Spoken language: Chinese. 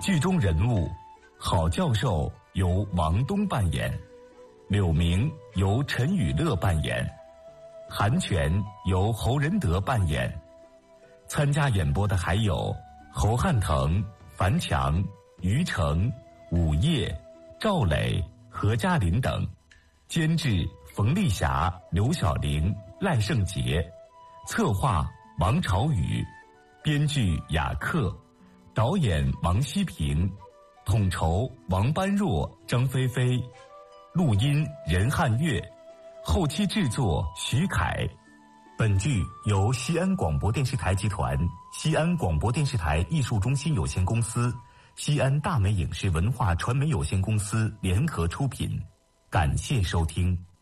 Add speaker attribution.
Speaker 1: 剧中人物郝教授由王东扮演，柳明由陈雨乐扮演，韩全由侯仁德扮演。参加演播的还有侯汉腾、樊强、于成、武业、赵磊、何嘉林等。监制冯丽霞、刘晓玲、赖胜杰，策划王朝宇，编剧雅克，导演王希平，统筹王般若、张菲菲，录音任汉月，后期制作徐凯。本剧由西安广播电视台集团、西安广播电视台艺术中心有限公司、西安大美影视文化传媒有限公司联合出品，感谢收听。